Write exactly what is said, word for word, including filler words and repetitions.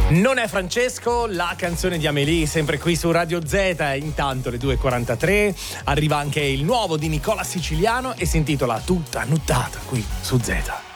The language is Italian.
Non è Francesco, la canzone di Amélie, sempre qui su Radio Z. Intanto le due e quarantatré arriva anche il nuovo di Nicola Siciliano e si intitola Tutta nuttata qui su Z.